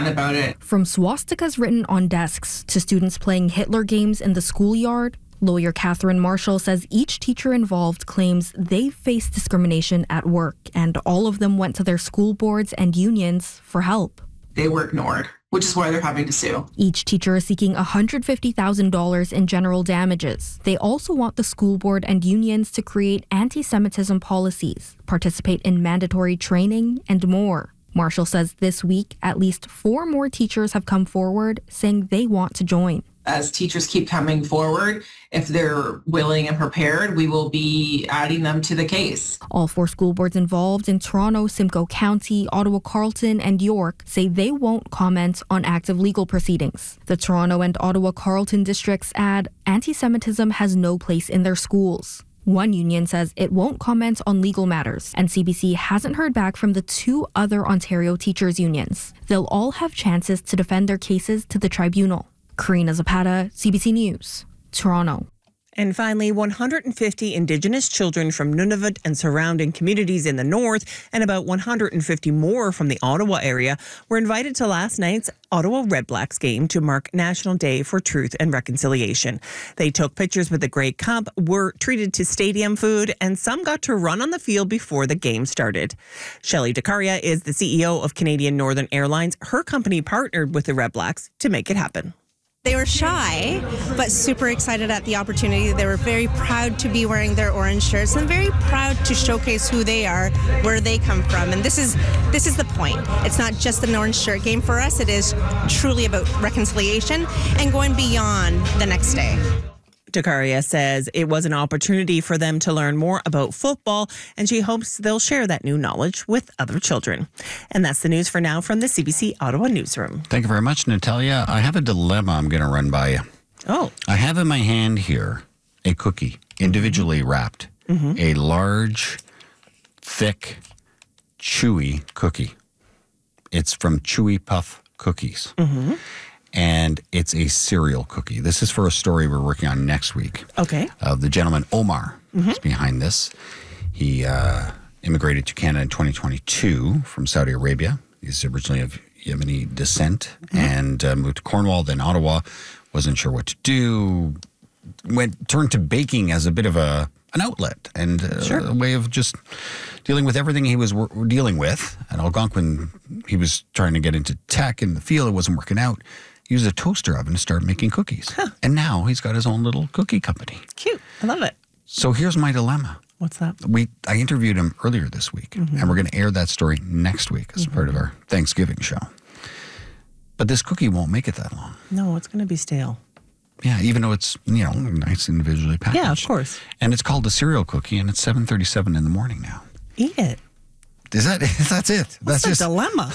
done about it. From swastikas written on desks to students playing Hitler games in the schoolyard, lawyer Catherine Marshall says each teacher involved claims they faced discrimination at work, and all of them went to their school boards and unions for help. They were ignored, which is why they're having to sue. Each teacher is seeking $150,000 in general damages. They also want the school board and unions to create anti-Semitism policies, participate in mandatory training, and more. Marshall says this week, at least 4 more teachers have come forward saying they want to join. As teachers keep coming forward, if they're willing and prepared, we will be adding them to the case. All 4 school boards involved in Toronto, Simcoe County, Ottawa Carleton, and York say they won't comment on active legal proceedings. The Toronto and Ottawa Carleton districts add anti-Semitism has no place in their schools. One union says it won't comment on legal matters, and CBC hasn't heard back from the 2 other Ontario teachers' unions. They'll all have chances to defend their cases to the tribunal. Karina Zapata, CBC News, Toronto. And finally, 150 Indigenous children from Nunavut and surrounding communities in the north and about 150 more from the Ottawa area were invited to last night's Ottawa Redblacks game to mark National Day for Truth and Reconciliation. They took pictures with the Grey Cup, were treated to stadium food, and some got to run on the field before the game started. Shelley DeCaria is the CEO of Canadian Northern Airlines. Her company partnered with the Redblacks to make it happen. They were shy, but super excited at the opportunity. They were very proud to be wearing their orange shirts and very proud to showcase who they are, where they come from. And this is the point. It's not just an orange shirt game for us. It is truly about reconciliation and going beyond the next day. DeCaria says it was an opportunity for them to learn more about football, and she hopes they'll share that new knowledge with other children. And that's the news for now from the CBC Ottawa Newsroom. Thank you very much, Natalia. I have a dilemma I'm going to run by you. Oh. I have in my hand here a cookie, individually wrapped. A large, thick, chewy cookie. It's from Chewy Puff Cookies. And it's a cereal cookie. This is for a story we're working on next week. Okay. The gentleman, Omar, is behind this. He immigrated to Canada in 2022 from Saudi Arabia. He's originally of Yemeni descent and moved to Cornwall, then Ottawa. Wasn't sure what to do. Turned to baking as a bit of an outlet and a way of just dealing with everything he was dealing with. At Algonquin, he was trying to get into tech in the field. It wasn't working out. He used a toaster oven to start making cookies. And now he's got his own little cookie company. Cute. I love it. So here's my dilemma. What's that? I interviewed him earlier this week, and we're going to air that story next week as part of our Thanksgiving show. But this cookie won't make it that long. No, it's going to be stale. Yeah, even though it's, nice individually packaged. Yeah, of course. And it's called a cereal cookie, and it's 7:37 in the morning now. Eat it. That's it. That's just a dilemma.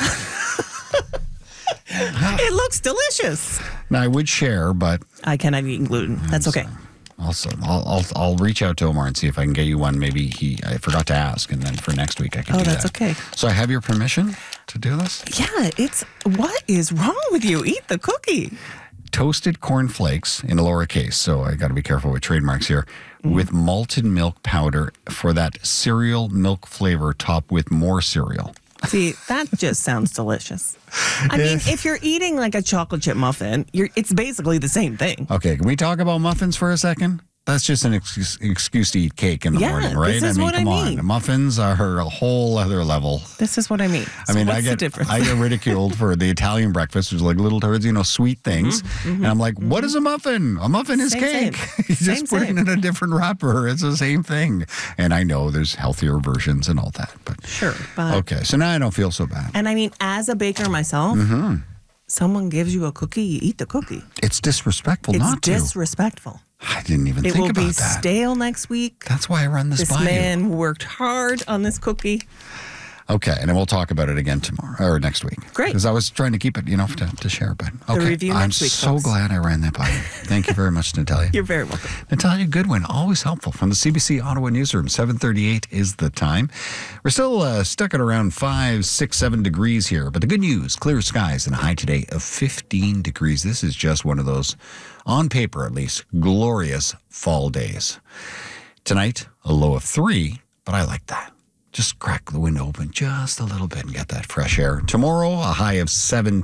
It looks delicious. Now, I would share, but I cannot eat gluten. That's okay. Also, I'll reach out to Omar and see if I can get you one. Maybe I forgot to ask, and then for next week I can do that. Oh, that's okay. So I have your permission to do this? Yeah, what is wrong with you? Eat the cookie. Toasted corn flakes in lowercase, so I got to be careful with trademarks here, with malted milk powder for that cereal milk flavor topped with more cereal. See, that just sounds delicious. I mean, if you're eating like a chocolate chip muffin, it's basically the same thing. Okay, can we talk about muffins for a second? That's just an excuse to eat cake in the morning, right? This is what I mean. On. Muffins are a whole other level. This is what I mean. So what's the difference? I get ridiculed for the Italian breakfast, which is like little turds, sweet things. And I'm like, what is a muffin? A muffin is cake. You just put it in a different wrapper. It's the same thing. And I know there's healthier versions and all that. But sure. But okay, so now I don't feel so bad. And I mean, as a baker myself, someone gives you a cookie, you eat the cookie. It's disrespectful not to. It's disrespectful. I didn't even think about that. It will be stale next week. That's why I run this by you. This man worked hard on this cookie. Okay, and then we'll talk about it again tomorrow or next week. Great. Because I was trying to keep it, to share. But okay, the review next week, I'm so glad I ran that by you. Thank you very much, Natalia. You're very welcome. Natalia Goodwin, always helpful from the CBC Ottawa Newsroom. 7:38 is the time. We're still stuck at around 5, 6, 7 degrees here. But the good news, clear skies and a high today of 15 degrees. This is just one of those, on paper at least, glorious fall days. Tonight, a low of 3, but I like that. Just crack the window open just a little bit and get that fresh air. Tomorrow, a high of 17.